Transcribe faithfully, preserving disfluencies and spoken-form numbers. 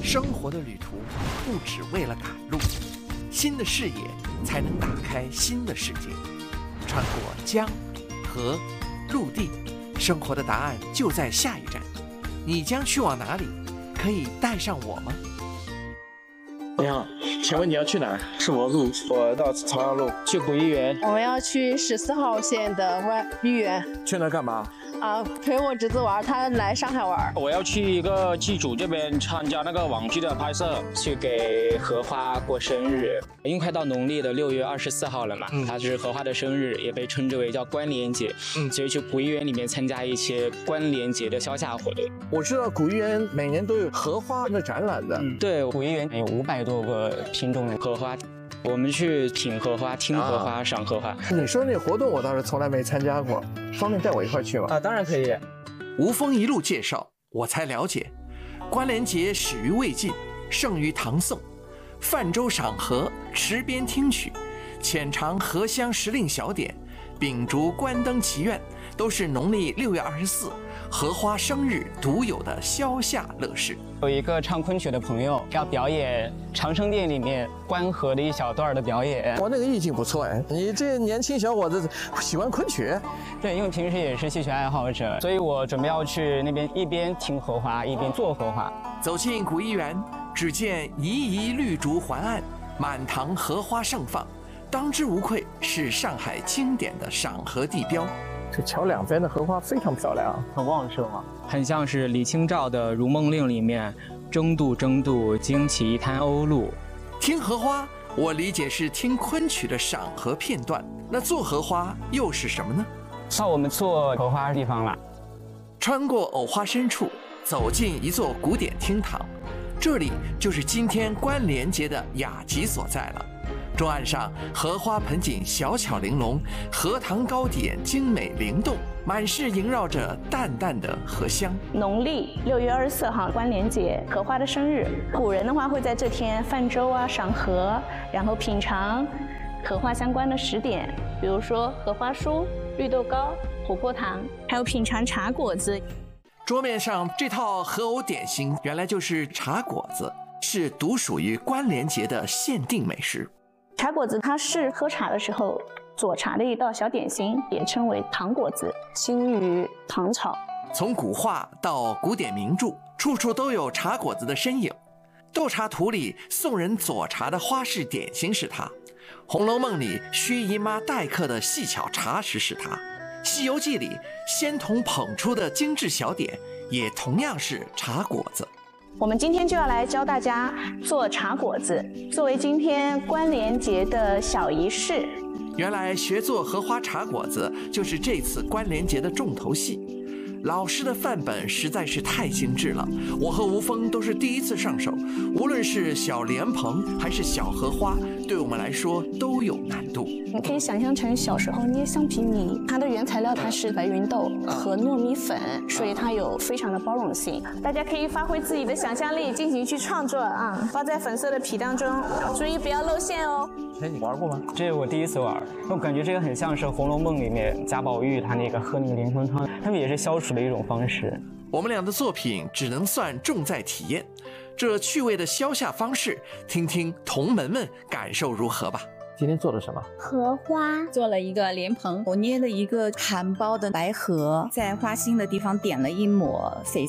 生活的旅途不只为了赶路，新的视野才能打开新的世界。穿过江、河、陆地，生活的答案就在下一站。你将去往哪里？可以带上我吗？ 你好，请问你要去哪？ 是我路， 我到朝阳路， 去古玉园。 我们要去十四号线的外玉园。 去那干嘛？ 啊，陪我侄子玩，他来上海玩。 我要去一个剧组这边参加那个网剧的拍摄，去给荷花过生日。因为快到农历的六月二十四号了嘛，嗯、它是荷花的生日，也被称之为叫关联节。嗯，所以去古玉园里面参加一些关联节的销价活动。 我知道古玉园每年都有荷花的展览的。 嗯、对，古玉园有五百多个品种的荷花。我们去品荷花、听荷花、啊、赏荷花。 你说那活动我倒是从来没参加过，方便带我一块去吗？ 啊，当然可以。 吴峰一路介绍，我才了解，关联节始于魏晋，盛于唐宋。泛舟赏荷，池边听曲，浅尝荷香时令小点，秉烛观灯祈愿，都是农历六月二十四荷花生日独有的消夏乐事。 有一个唱昆曲的朋友要表演长生殿里面观荷的一小段的表演。 我那个意境不错哎，你这年轻小伙子喜欢昆曲？ 对，因为平时也是戏曲爱好者，所以我准备要去那边一边听荷花一边做荷花。 走进古艺园，只见猗猗绿竹环岸，满堂荷花盛放，当之无愧是上海经典的赏荷地标。 这桥两边的荷花非常漂亮，很旺盛啊， 很像是李清照的《如梦令》里面“争渡争渡，惊起一滩鸥鹭”。 听荷花，我理解是听昆曲的赏荷片段，那做荷花又是什么呢？ 到我们做荷花的地方了。 穿过藕花深处，走进一座古典厅堂，这里就是今天关联节的雅集所在了。桌案上荷花盆景小巧玲珑，荷塘糕点精美灵动，满是萦绕着淡淡的荷香。 农历六月二十四号关联节，荷花的生日，古人的话会在这天泛舟啊、赏荷，然后品尝荷花相关的食点，比如说荷花酥、绿豆糕、琥珀糖，还有品尝茶果子。 桌面上这套荷藕点心原来就是茶果子，是独属于关联节的限定美食。 茶果子它是喝茶的时候佐茶的一道小点心，也称为糖果子，兴于唐朝。 从古画到古典名著，处处都有茶果子的身影。斗茶图里送人佐茶的花式点心是它，《红楼梦》里薛姨妈待客的细巧茶食是它，《西游记》里仙童捧出的精致小点也同样是茶果子。 我们今天就要来教大家做茶果子，作为今天关联节的小仪式。 原来学做荷花茶果子就是这次关联节的重头戏。老师的范本实在是太精致了，我和吴峰都是第一次上手，无论是小莲蓬还是小荷花，对我们来说都有难度。 你可以想象成小时候捏橡皮泥，它的原材料它是白芸豆和糯米粉，所以它有非常的包容性。大家可以发挥自己的想象力进行去创作啊，包在粉色的皮当中，注意不要露馅哦。 哎，你玩过吗？ 这是我第一次玩，我感觉这个很像是《红楼梦》里面贾宝玉他那个喝那个莲蓬汤，他们也是消暑的一种方式。 我们俩的作品只能算重在体验，这趣味的消夏方式，听听同门们感受如何吧。 今天做了什么？ 荷花，做了一个莲蓬，我捏了一个含苞的白荷，在花心的地方点了一抹绯